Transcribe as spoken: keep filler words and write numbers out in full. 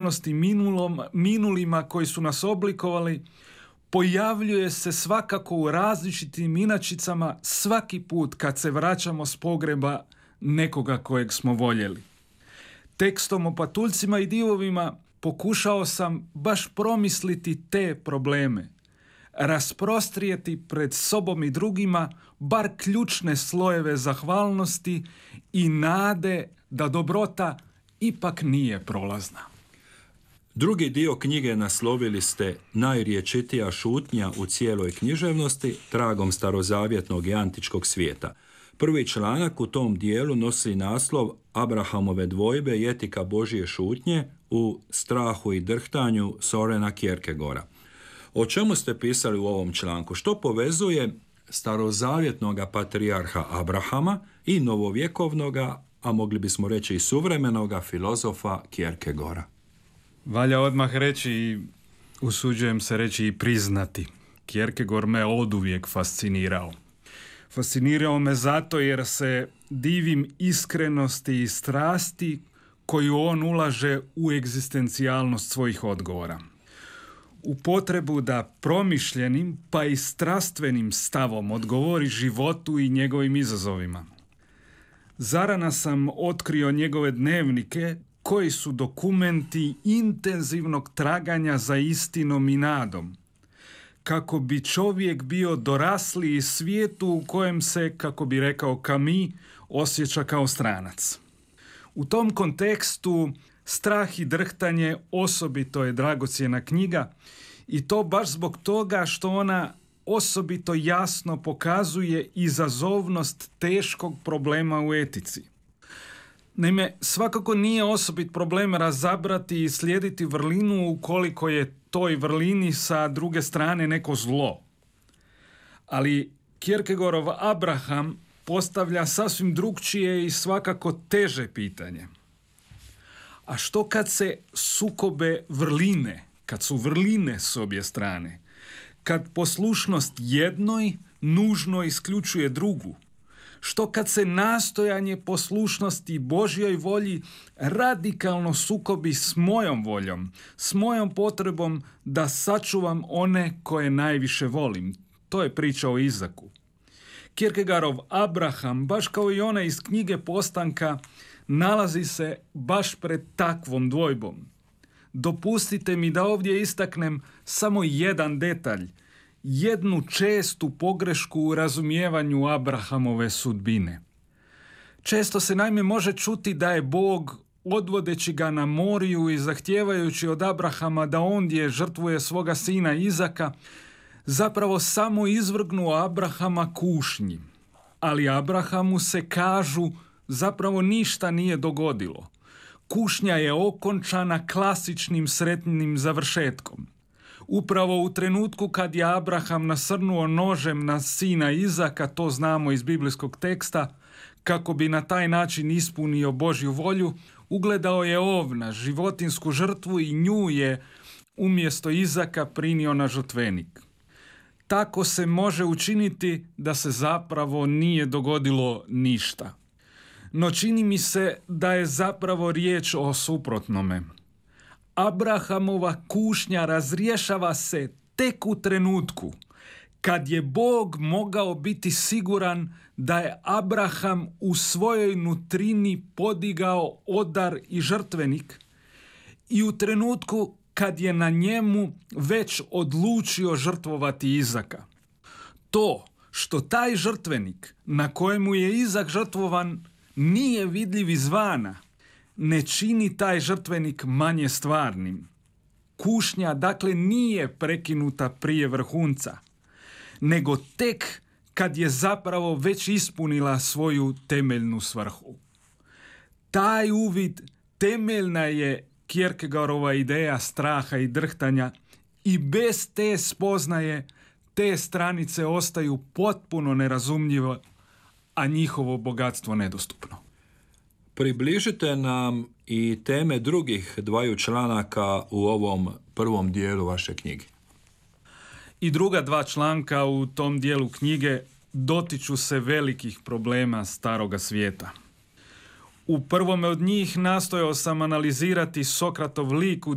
zahvalnosti minulom, minulima koji su nas oblikovali, pojavljuje se svakako u različitim inačicama svaki put kad se vraćamo s pogreba nekoga kojeg smo voljeli. Tekstom o patuljcima i divovima pokušao sam baš promisliti te probleme, rasprostrijeti pred sobom i drugima bar ključne slojeve zahvalnosti i nade da dobrota ipak nije prolazna. Drugi dio knjige naslovili ste Najriječitija šutnja u cijeloj književnosti, tragom starozavjetnog i antičkog svijeta. Prvi članak u tom dijelu nosi naslov Abrahamove dvojbe i etika Božje šutnje u strahu i drhtanju Sorena Kierkegaarda. O čemu ste pisali u ovom članku? Što povezuje starozavjetnog patrijarha Abrahama i novovjekovnoga, a mogli bismo reći i suvremenoga filozofa Kierkegaarda? Valja odmah reći i usuđujem se reći i priznati. Kierkegaard me oduvijek fascinirao. Fascinirao me zato jer se divim iskrenosti i strasti koju on ulaže u egzistencijalnost svojih odgovora. U potrebu da promišljenim pa i strastvenim stavom odgovori životu i njegovim izazovima. Zarana sam otkrio njegove dnevnike koji su dokumenti intenzivnog traganja za istinom i nadom, kako bi čovjek bio dorasli svijetu u kojem se, kako bi rekao Camus, osjeća kao stranac. U tom kontekstu Strah i drhtanje osobito je dragocjena knjiga i to baš zbog toga što ona osobito jasno pokazuje izazovnost teškog problema u etici. Naime, svakako nije osobit problem razabrati i slijediti vrlinu ukoliko je toj vrlini sa druge strane neko zlo. Ali Kierkegaardov Abraham postavlja sasvim drukčije i svakako teže pitanje. A što kad se sukobe vrline, kad su vrline s obje strane, kad poslušnost jednoj nužno isključuje drugu? Što kad se nastojanje poslušnosti Božjoj volji radikalno sukobi s mojom voljom, s mojom potrebom da sačuvam one koje najviše volim? To je priča o Izaku. Kierkegaardov Abraham, baš kao i ona iz knjige Postanka, nalazi se baš pred takvom dvojbom. Dopustite mi da ovdje istaknem samo jedan detalj, jednu čestu pogrešku u razumijevanju Abrahamove sudbine. Često se naime može čuti da je Bog, odvodeći ga na Moriju i zahtijevajući od Abrahama da ondje žrtvuje svoga sina Izaka, zapravo samo izvrgnuo Abrahama kušnji. Ali Abrahamu se, kažu, zapravo ništa nije dogodilo. Kušnja je okončana klasičnim sretnim završetkom. Upravo u trenutku kad je Abraham nasrnuo nožem na sina Izaka, to znamo iz biblijskog teksta, kako bi na taj način ispunio Božju volju, ugledao je ovna, životinsku žrtvu, i nju je umjesto Izaka prinio na žrtvenik. Tako se može učiniti da se zapravo nije dogodilo ništa. No čini mi se da je zapravo riječ o suprotnome. Abrahamova kušnja razrješava se tek u trenutku kad je Bog mogao biti siguran da je Abraham u svojoj nutrini podigao odar i žrtvenik i u trenutku kad je na njemu već odlučio žrtvovati Izaka. To što taj žrtvenik na kojemu je Izak žrtvovan nije vidljiv izvana, ne čini taj žrtvenik manje stvarnim. Kušnja dakle nije prekinuta prije vrhunca, nego tek kad je zapravo već ispunila svoju temeljnu svrhu. Taj uvid temeljna je Kierkegaardova ideja straha i drhtanja i bez te spoznaje te stranice ostaju potpuno nerazumljive, a njihovo bogatstvo nedostupno. Približite nam i teme drugih dvaju članaka u ovom prvom dijelu vaše knjige. I druga dva članka u tom dijelu knjige dotiču se velikih problema staroga svijeta. U prvome od njih nastojao sam analizirati Sokratov lik u